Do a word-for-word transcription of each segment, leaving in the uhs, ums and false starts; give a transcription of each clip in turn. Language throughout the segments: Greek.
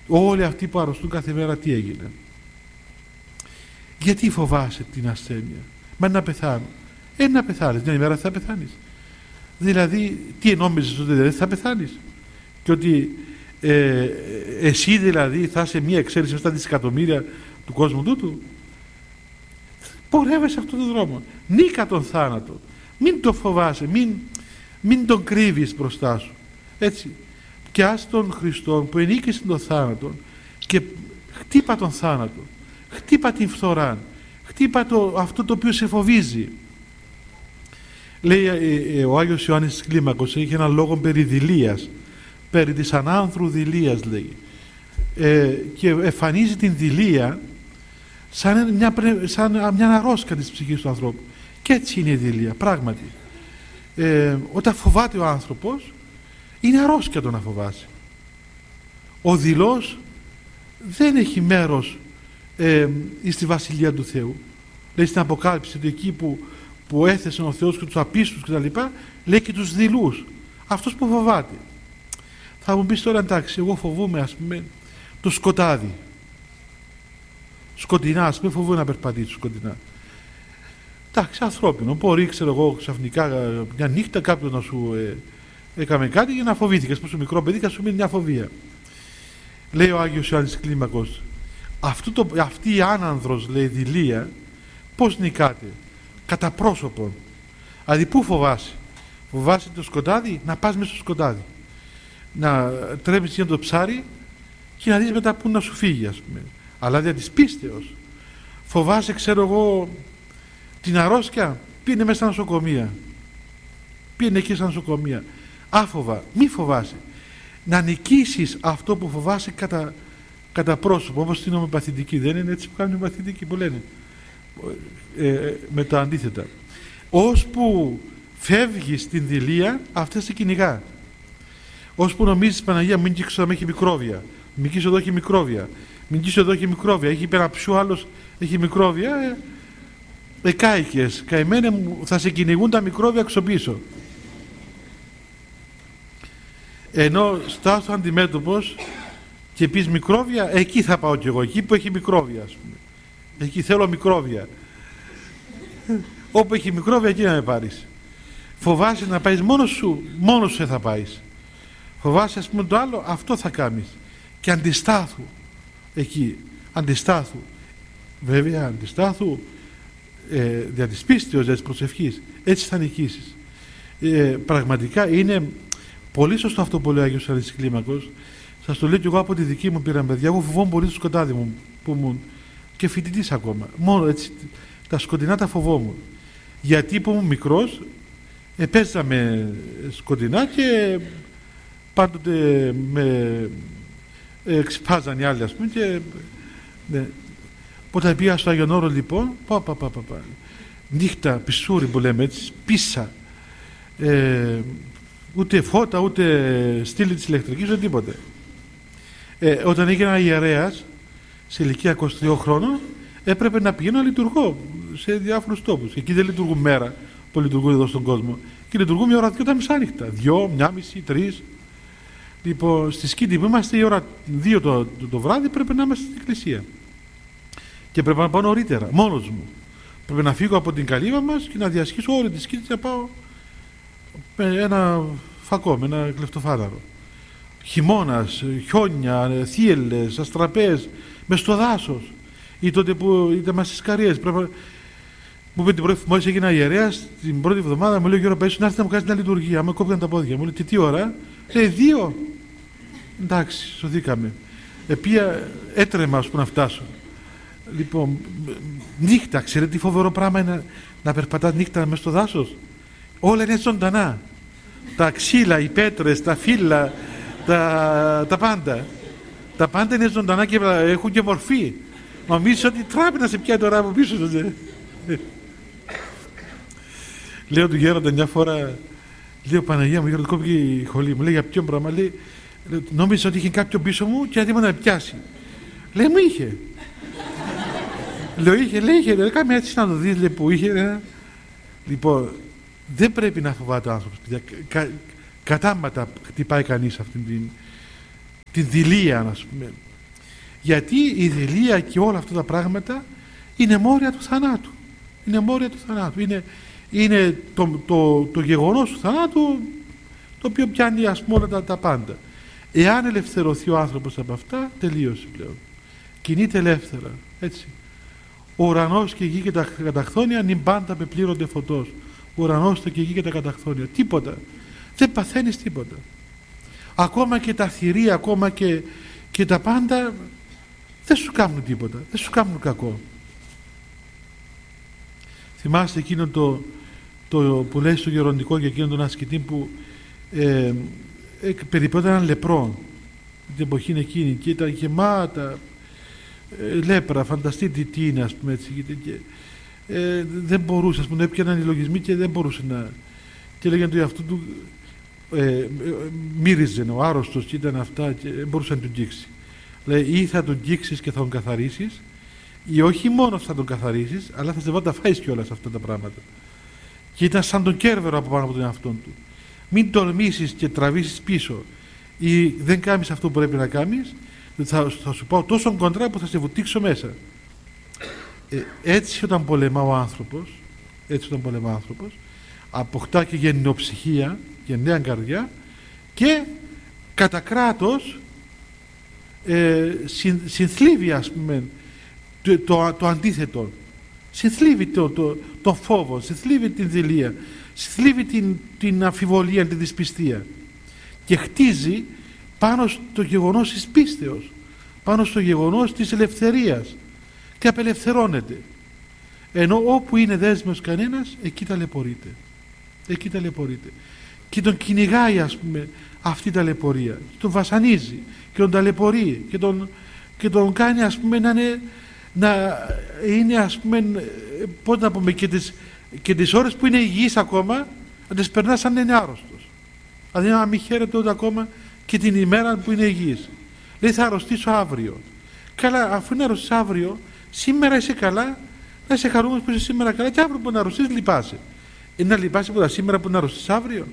Όλοι αυτοί που αρρωστούν κάθε μέρα τι έγινε? Γιατί φοβάσαι την ασθένεια? Μα να πεθάνω. Ε, να πεθάνεις, μια ημέρα θα πεθάνεις. Δηλαδή, τι νόμιζες, ότι δεν θα πεθάνεις? Και ότι ε, εσύ δηλαδή θα είσαι μια εξαίρεση στα δισεκατομμύρια του κόσμου τούτου? Πορεύεσαι αυτόν τον δρόμο. Νίκα τον θάνατο. Μην το φοβάσαι, μην, μην τον κρύβεις μπροστά σου. Έτσι. Και ας τον Χριστόν που ενίκησε τον θάνατο και χτύπα τον θάνατο. Χτύπα την φθορά. Χτύπα το, αυτό το οποίο σε φοβίζει. Λέει ε, ε, ο Άγιος Ιωάννης της Κλίμακος, είχε ένα λόγο περί δειλίας, περί της ανάνθρωου δειλίας, λέει, ε, και εμφανίζει την δειλία σαν μια, σαν μια αρρώστια της ψυχής του ανθρώπου. Και έτσι είναι η δειλία, πράγματι. Ε, όταν φοβάται ο άνθρωπος, είναι αρρώστια το να φοβάσει. Ο δειλός δεν έχει μέρος ε, στη Βασιλεία του Θεού. Λέει στην Αποκάλυψη ότι εκεί που, που έθεσε ο Θεός και τους απίστους και τα λοιπά, λέει και τους δειλούς, αυτός που φοβάται. Θα μου πεις τώρα, εντάξει, εγώ φοβούμαι, ας πούμε, το σκοτάδι. Σκοτεινά, ας πούμε, φοβούμαι να περπατήσω σκοτεινά. Εντάξει, ανθρώπινο. Μπορεί, ξέρω εγώ, ξαφνικά μια νύχτα κάποιος να σου ε, έκαμε κάτι για να φοβήθηκες. Που σου μικρό παιδί και σου μείνει μια φοβία. Λέει ο Άγιος Ιωάννης Κλίμακος, αυτό το, αυτή η άνανδρος, λέει, δειλία, πώς νικάται? Κατά πρόσωπον. Δηλαδή, πού φοβάσαι? Φοβάσαι το σκοτάδι? Να πας μέσα στο σκοτάδι. Να τρέμεις για το ψάρι και να δεις μετά πού να σου φύγει, ας πούμε. Αλλά δια της πίστεως. Φοβάσαι, ξέρω εγώ, την αρρώστια? Πήγαινε μέσα στα νοσοκομεία. Πήγαινε εκεί στα νοσοκομεία. Άφοβα, μη φοβάσαι. Να νικήσεις αυτό που φοβάσαι κατά, κατά πρόσωπο, όπως την ομοιοπαθητική. Δεν είναι έτσι που κάνουν οι ομοιοπαθητικοί που λένε? Ε, με τα αντίθετα. Ώσπου φεύγεις την δειλία, αυτές σε κυνηγά. Ώσπου νομίζεις, Παναγία, μην κύξω εδώ έχει μικρόβια. Μην κύξω εδώ έχει μικρόβια. Μην κύξω εδώ έχει μικρόβια. Έχει υπεραψού, άλλος έχει μικρόβια. Ε, εκάηκες. Καημένε μου, θα σε κυνηγούν τα μικρόβια εξωπίσω. Ενώ στάσου αντιμέτωπος και πεις μικρόβια, εκεί θα πάω κι εγώ. Εκεί που έχει μικρόβια, ας πούμε. Εκεί θέλω μικρόβια. Όπου έχει μικρόβια, εκεί να με πάρεις. Φοβάσαι να πάεις μόνος σου, μόνος σου θα πάεις. Φοβάσαι, ας πούμε, το άλλο, αυτό θα κάνεις. Και αντιστάθου εκεί, αντιστάθου. Βέβαια, αντιστάθου ε, δια της πίστεως, δια της προσευχής. Έτσι θα νικήσεις. Ε, πραγματικά είναι πολύ σωστό αυτό που λέει ο Άγιος Ιωάννης Κλίμακος. Σας το λέω και εγώ από τη δική μου πείρα, παιδιά. Εγώ φοβόμουν πολύ το σκοτάδι μου που ήμουν και φοιτητής ακόμα. Μόνο έτσι, τα σκοτεινά τα φοβόμουν. Γιατί που ήμουν μικρός, επέζαμε σκοτεινά και πάντοτε με ε, ξυπάζαν οι άλλοι, ας πούμε, και ναι. Όταν πήγα στο Άγιον Όρο, λοιπόν, πα, πα, πα, πα, πα. Νύχτα, πισούρι που λέμε έτσι, πίσα, ε, ούτε φώτα, ούτε στήλη της ηλεκτρικής, ούτε τίποτε. Ε, όταν έγινα ιερέας, σε ηλικία είκοσι τριών χρόνων, έπρεπε να πηγαίνω να λειτουργώ σε διάφορους τόπους. Εκεί δεν λειτουργούν μέρα που λειτουργούν εδώ στον κόσμο. Και λειτουργούν μια ώρα δύο τα μισάνυχτα. Δυο, μια μισή, τρεις. Λοιπόν, στη Σκήτη που είμαστε η ώρα δύο το, το, το βράδυ πρέπει να είμαστε στην εκκλησία. Και πρέπει να πάω νωρίτερα, μόνος μου. Πρέπει να φύγω από την καλύβα μας και να διασχίσω όλη τη Σκήτη και να πάω με ένα φακό, με ένα κλεφτοφάναρο. Χειμώνας, χιόνια, θύελλες, αστραπές, μες στο δάσος. Ή τότε που ήταν μας στις Καρίες. Πρέπει... Μου είπε την πρώτη, μόλις έγινα ιερέας, την πρώτη εβδομάδα μου λέει: Γιώργο, πες να έρθει να μου κάνεις μια λειτουργία. Άμα κόπηκαν τα πόδια μου, λέει: τι, τι ώρα? Λέει: δύο. Εντάξει, σωθήκαμε. Επία έτρεμα ώσπου να φτάσω. Λοιπόν, νύχτα, ξέρετε τι φοβερό πράγμα είναι να, να περπατάς νύχτα μες στο δάσος? Όλα είναι ζωντανά. Τα ξύλα, οι πέτρες, τα φύλλα, τα, τα πάντα. Τα πάντα είναι ζωντανά και έχουν και μορφή. Νομίζεις ότι τράπει να σε πιάει τώρα από πίσω σου. Λέω του γέροντα μια φορά, λέω: Παναγία μου, γέροντα, κόπηκε η χολή μου. Λέει: για ποιο πράγμα? Λέει: νόμιζα ότι είχε κάποιον πίσω μου και έτοιμο να με πιάσει. Λέει: μου είχε. Λέω: είχε, λέει: είχε. Λέει: κάμε έτσι να το δεις, λέει, που είχε. Λέει. Λοιπόν, δεν πρέπει να φοβάται ο άνθρωπος. Κα, κα, κατάματα χτυπάει κανείς αυτήν την, την δειλία, ας πούμε. Γιατί η δειλία και όλα αυτά τα πράγματα είναι μόρια του θανάτου. Είναι μόρια του θανάτου. Είναι, είναι το, το, το γεγονός του θανάτου, το οποίο πιάνει, ας πούμε, όλα τα, τα πάντα. Εάν ελευθερωθεί ο άνθρωπος από αυτά, τελείωσε πλέον. Κινείται ελεύθερα. Έτσι. Ο ουρανός και η γη και τα καταχθόνια νυν πάντα πεπλήρονται φωτός. Ο ουρανός και η γη και τα καταχθόνια. Τίποτα. Δεν παθαίνεις τίποτα. Ακόμα και τα θηρία, ακόμα και, και τα πάντα δεν σου κάνουν τίποτα. Δεν σου κάνουν κακό. Θυμάστε εκείνο το, το που λέει στο γεροντικό και εκείνον τον ασκητή που ε, ε, περιπέτα έναν λεπρό την εποχή εκείνη και ήταν γεμάτα ε, λέπρα, φανταστείτε τι είναι, ας πούμε, έτσι, και, και, ε, δεν μπορούσε, ας πούμε, έπιαναν οι λογισμοί και δεν μπορούσε να, και λέγανε του εαυτού του ε, ε, μύριζε ο άρρωστος και ήταν αυτά και δεν μπορούσε να τον κύξει. Λέει, ή θα τον κύξεις και θα τον καθαρίσεις, ή όχι μόνο θα τον καθαρίσεις, αλλά θα σε βάλει τα φάεις κιόλας αυτά τα πράγματα. Και ήταν σαν τον Κέρβερο από πάνω από τον εαυτόν του. Μην τολμήσεις και τραβήσεις πίσω ή δεν κάνεις αυτό που πρέπει να κάνεις, θα, θα σου πάω τόσο κοντρά που θα σε βουτήξω μέσα. Ε, έτσι όταν πολεμά ο άνθρωπος, έτσι όταν πολεμά ο άνθρωπος, αποκτά και γενναιοψυχία, γενναία καρδιά και κατά κράτος ε, συν, συνθλίβει, ας πούμε, το, το, το αντίθετο. Συνθλίβει το, το, το φόβο, συνθλίβει την δειλία, συνθλίβει την, την αμφιβολία, την δυσπιστία και χτίζει πάνω στο γεγονός της πίστεως, πάνω στο γεγονός της ελευθερίας και απελευθερώνεται. Ενώ όπου είναι δέσμιος κανένας, εκεί ταλαιπωρείται. Εκεί ταλαιπωρείται. Και τον κυνηγάει, ας πούμε, αυτή η ταλαιπωρία. Τον βασανίζει και τον ταλαιπωρεί και τον, και τον κάνει, ας πούμε, να είναι, να είναι, ας πούμε, πώς να πούμε, και τις, και τις ώρες που είναι υγιής ακόμα, να τις περνά σαν να είναι άρρωστος. Δηλαδή να μην χαίρεται ούτε ακόμα και την ημέρα που είναι υγιής. Λέει, θα αρρωστήσω αύριο. Καλά, αφού είναι αρρωστήσω αύριο, σήμερα είσαι καλά, να είσαι χαρούμενος που είσαι σήμερα καλά, και αύριο που να αρρωστείς λυπάσαι. Είναι να λυπάσαι που σήμερα που να αρρωστείς αύριο.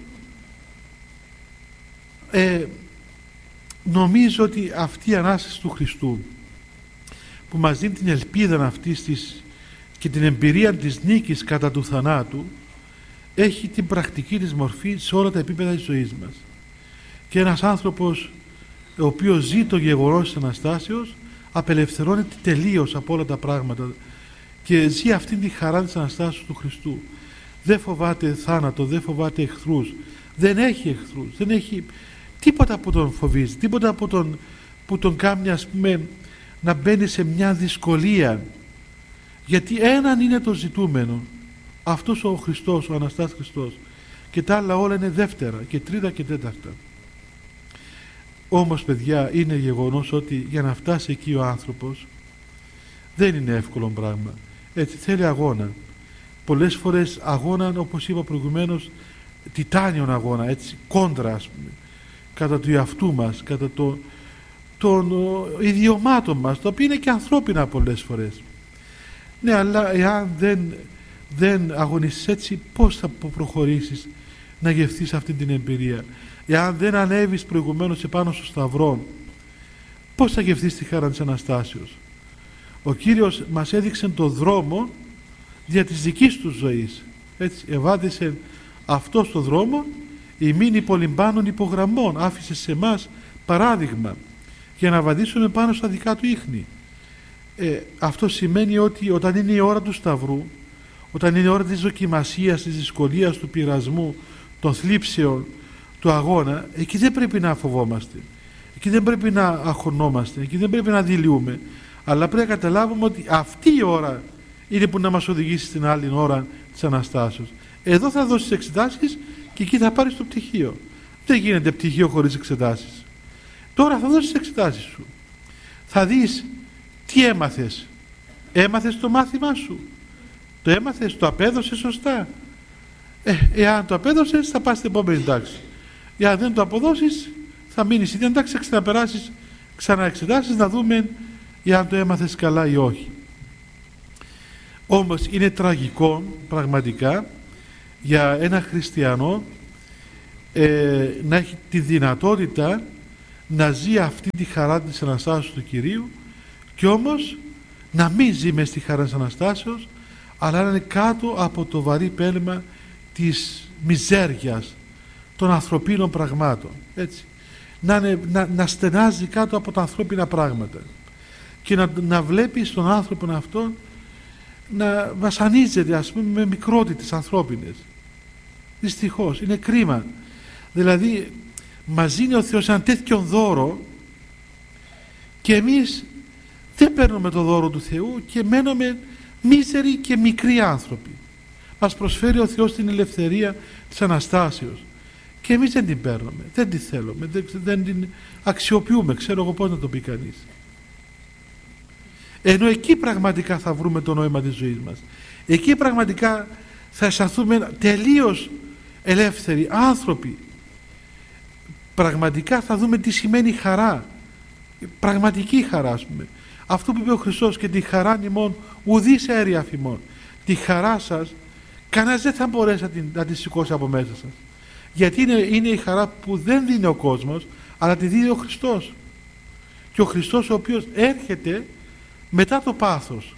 Ε, νομίζω ότι αυτή η Ανάσταση του Χριστού που μας δίνει την ελπίδα αυτής της και την εμπειρία της νίκης κατά του θανάτου, έχει την πρακτική της μορφή σε όλα τα επίπεδα της ζωής μας. Και ένας άνθρωπος ο οποίος ζει το γεγονός της Αναστάσεως απελευθερώνεται τελείως από όλα τα πράγματα και ζει αυτήν τη χαρά της Αναστάσεως του Χριστού. Δεν φοβάται θάνατο, δεν φοβάται εχθρούς, δεν έχει εχθρούς, δεν έχει τίποτα που τον φοβίζει, τίποτα που τον, που τον κάνει, ας πούμε, να μπαίνει σε μια δυσκολία, γιατί έναν είναι το ζητούμενο, αυτός ο Χριστός, ο Αναστάς Χριστός, και τα άλλα όλα είναι δεύτερα και τρίτα και τέταρτα. Όμως, παιδιά, είναι γεγονός ότι για να φτάσει εκεί ο άνθρωπος δεν είναι εύκολο πράγμα. Έτσι, θέλει αγώνα. Πολλές φορές αγώνα, όπως είπα προηγουμένως, τιτάνιον αγώνα, έτσι, κόντρα, ας πούμε, κατά του εαυτού μας, κατά το, των ιδιωμάτων μας, τα οποία είναι και ανθρώπινα πολλές φορές. Ναι, αλλά εάν δεν, δεν αγωνίσεις έτσι, πώς θα προχωρήσεις να γευθείς αυτή την εμπειρία? Εάν δεν ανέβεις προηγουμένως επάνω στο σταυρό, πώς θα γευθείς τη χαρά της Αναστάσεως? Ο Κύριος μας έδειξε τον δρόμο δια της δικής του ζωής. Έτσι, ευάδισε αυτό το δρόμο, ημίν υπολυμπάνων υπογραμμών, άφησε σε εμάς παράδειγμα για να βαδίσουμε πάνω στα δικά του ίχνη. Ε, αυτό σημαίνει ότι όταν είναι η ώρα του σταυρού, όταν είναι η ώρα της δοκιμασίας, της δυσκολίας, του πειρασμού, των θλίψεων, του αγώνα, εκεί δεν πρέπει να φοβόμαστε, εκεί δεν πρέπει να αγχωνόμαστε, εκεί δεν πρέπει να δειλιούμε, αλλά πρέπει να καταλάβουμε ότι αυτή η ώρα είναι που να μας οδηγήσει στην άλλη ώρα της Αναστάσεως. Εδώ θα δώσεις εξετάσεις και εκεί θα πάρεις το πτυχίο. Δεν γίνεται πτυχίο χωρίς εξετάσεις. Τώρα θα δώσεις εξετάσεις σου. Θα δεις τι έμαθες. Έμαθες το μάθημά σου. Το έμαθες, το απέδωσες σωστά. Ε, εάν το απέδωσες θα πας στην επόμενη τάξη. Εάν δεν το αποδώσεις θα μείνεις στην τάξη, θα ξαναπεράσεις, ξαναεξετάσεις να δούμε εάν το έμαθες καλά ή όχι. Όμως είναι τραγικό πραγματικά για ένα χριστιανό ε, να έχει τη δυνατότητα να ζει αυτή τη χαρά της Αναστάσεως του Κυρίου Κι όμως να μην ζει μες στη χαρά της Αναστάσεως, αλλά να είναι κάτω από το βαρύ πέλμα της μιζέριας των ανθρωπίνων πραγμάτων, έτσι. Να, είναι, να, να στενάζει κάτω από τα ανθρώπινα πράγματα και να, να βλέπει στον άνθρωπο αυτόν να βασανίζεται, ας πούμε, με μικρότητες ανθρώπινες. Δυστυχώς είναι κρίμα. Δηλαδή μας δίνει ο Θεός ένα τέτοιο δώρο και εμείς δεν παίρνουμε το δώρο του Θεού και μένουμε μίζεροι και μικροί άνθρωποι. Μας προσφέρει ο Θεός την ελευθερία της Αναστάσεως και εμείς δεν την παίρνουμε, δεν την θέλουμε, δεν, δεν την αξιοποιούμε, ξέρω εγώ πώς να το πει κανείς. Ενώ εκεί πραγματικά θα βρούμε το νόημα της ζωής μας. Εκεί πραγματικά θα αισθανθούμε τελείως ελεύθεροι άνθρωποι. Πραγματικά θα δούμε τι σημαίνει χαρά, πραγματική χαρά, ας πούμε. Αυτό που είπε ο Χριστός, και τη χαρά ημών ουδείς έρει αφημών. Τη χαρά σας κανένας δεν θα μπορέσει να, την, να τη σηκώσει από μέσα σας, γιατί είναι, είναι η χαρά που δεν δίνει ο κόσμος, αλλά τη δίνει ο Χριστός. Και ο Χριστός ο οποίος έρχεται μετά το πάθος,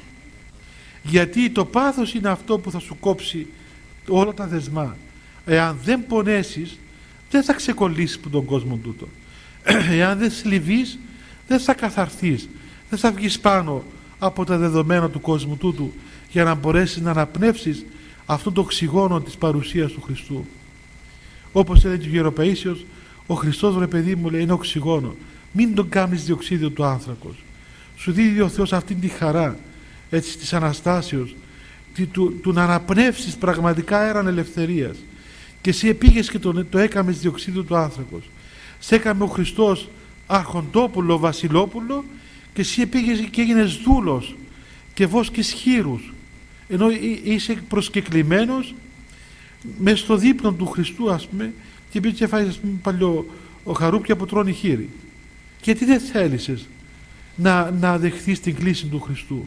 γιατί το πάθος είναι αυτό που θα σου κόψει όλα τα δεσμά. Εάν δεν πονέσεις, δεν θα ξεκολλήσεις από τον κόσμο τούτο. Εάν δεν θλιβείς, δεν θα καθαρθείς, δεν θα βγεις πάνω από τα δεδομένα του κόσμου τούτου για να μπορέσεις να αναπνεύσεις αυτό το οξυγόνο της παρουσίας του Χριστού. Όπως έλεγε ο Γεροπαΐσιος, ο Χριστός, ρε παιδί μου, λέει, είναι οξυγόνο, μην τον κάνεις διοξίδιο του άνθρακος. Σου δίνει ο Θεός αυτήν τη χαρά, έτσι, της Αναστάσεως, του, του να αναπνεύσεις πραγματικά αέραν ελευθερίας, και εσύ πήγες και το, το έκαμες διοξίδιο του άνθρακος. Σε έκαμε ο Χριστός αρχοντόπουλο, βασιλόπουλο, και εσύ πήγες και έγινες δούλος και βόσκεις χείρους, ενώ είσαι προσκεκλημένος μες στο δείπνο του Χριστού, ας πούμε, και πήγες και φάεις, ας πούμε, παλιό ο χαρούπια που τρώνε χείρι. Γιατί δεν θέλησες να, να δεχθείς την κλίση του Χριστού?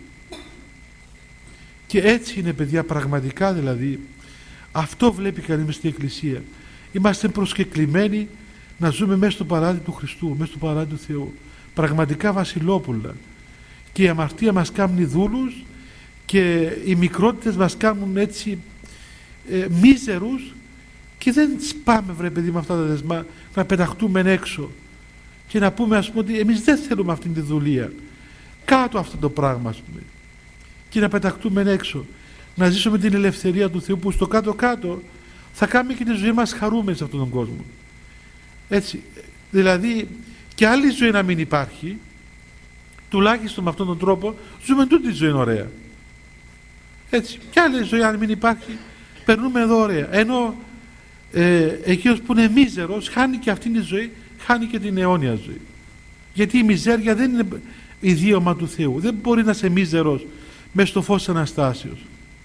Και έτσι είναι, παιδιά, πραγματικά, δηλαδή αυτό βλέπει κανείς μες στην Εκκλησία. Είμαστε προσκεκλημένοι να ζούμε μέσα στο παράδεισο του Χριστού, μέσα στο παράδεισο του Θεού, πραγματικά βασιλόπουλα, και η αμαρτία μας κάνει δούλους και οι μικρότητες μας κάνουν έτσι ε, μίζερους, και δεν σπάμε, βρε παιδί, με αυτά τα δεσμά να πεταχτούμε έξω και να πούμε, ας πούμε, ότι εμείς δεν θέλουμε αυτήν τη δουλεία, κάτω αυτό το πράγμα, ας πούμε, και να πεταχτούμε έξω, να ζήσουμε την ελευθερία του Θεού, που στο κάτω-κάτω θα κάνουμε και τη ζωή μας χαρούμενη σε αυτόν τον κόσμο. Έτσι, δηλαδή, και άλλη ζωή να μην υπάρχει, τουλάχιστον με αυτόν τον τρόπο ζούμε τούτη τη ζωή ωραία. Έτσι, και άλλη ζωή αν μην υπάρχει, περνούμε εδώ ωραία. Ενώ ε, εκείνος που είναι μίζερος χάνει και αυτήν τη ζωή, χάνει και την αιώνια ζωή. Γιατί η μιζέρια δεν είναι ιδίωμα του Θεού. Δεν μπορεί να είσαι μίζερος μες στο φως της Αναστάσεως.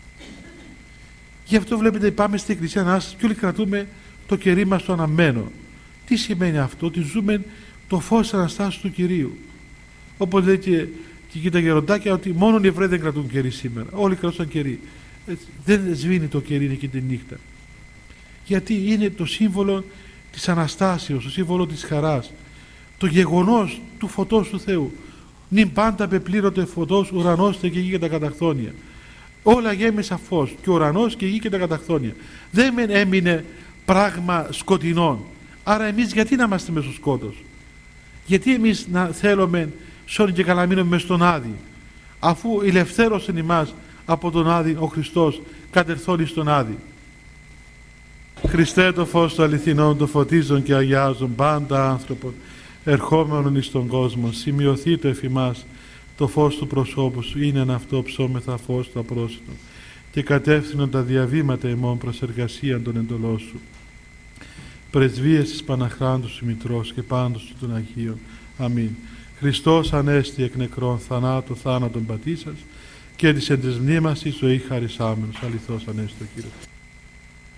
Γι' αυτό βλέπετε, πάμε στην Εκκλησία Ανάστασης και όλοι κρατούμε το κερί μας το αναμένο. Τι σημαίνει αυτό? Ότι ζούμε το φως της Αναστάσεως του Κυρίου. Όπως λέει και, και τα γεροντάκια, ότι μόνο οι Εβραίοι δεν κρατούν κερί σήμερα. Όλοι κρατούν κερί. Έτσι, δεν σβήνει το κερί εκεί τη νύχτα. Γιατί είναι το σύμβολο της Αναστάσεως, το σύμβολο της χαράς, το γεγονός του φωτός του Θεού. Νυν πάντα πεπλήρωτε φωτός, ουρανός και γη και τα καταχθόνια. Όλα γέμισα φως, και ο ουρανός και η γη και τα καταχθόνια. Δεν έμεινε πράγμα σκοτεινών. Άρα εμείς γιατί να είμαστε μες στο σκότος? Γιατί εμείς να θέλουμε σώνει και καλά μείνουμε μες στον Άδη, αφού ελευθέρωσε εμάς από τον Άδη ο Χριστός κατερθώνει στον Άδη? Χριστέ, το φως του αληθινών, το φωτίζον και αγιάζον πάντα άνθρωπον ερχόμενον εις τον κόσμο, σημειωθεί το εφ' ημάς το φως του προσώπου σου, είναι εν αυτό ψώμεθα φως του απρόσιτο, και κατεύθυνον τα διαβήματα ημών προς εργασία των εντολών σου. Πρεσβείες της Παναχράντου σου Μητρός και πάντως του των Αγίων. Αμήν. Χριστός ανέστη εκ νεκρών, θανάτου θάνατον πατήσας, και της εν της μνήμας η ζωή χαρισάμενος. Αληθώς ανέστη ο Κύριος.